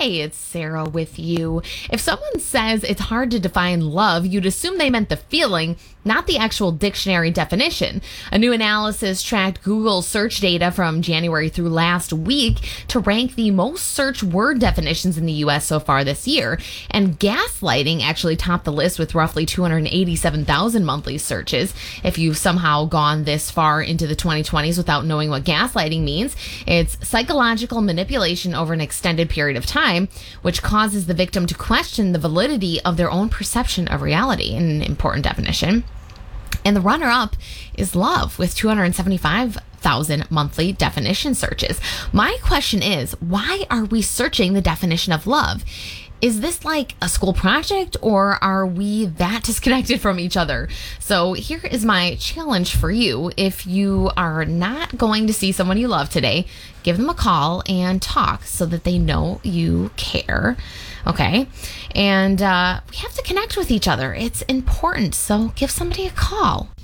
Hey, it's Sarah with you. If someone says it's hard to define love, you'd assume they meant the feeling, not the actual dictionary definition. A new analysis tracked Google search data from January through last week to rank the most searched word definitions in the U.S. so far this year. And gaslighting actually topped the list with roughly 287,000 monthly searches. If you've somehow gone this far into the 2020s without knowing what gaslighting means, it's psychological manipulation over an extended period of time, which causes the victim to question the validity of their own perception of reality, an important definition. And the runner-up is love with 275,000 monthly definition searches. My question is, why are we searching the definition of love? Is this like a school project, or are we that disconnected from each other? So here is my challenge for you. If you are not going to see someone you love today, give them a call and talk so that they know you care. Okay? And we have to connect with each other. It's important. So give somebody a call.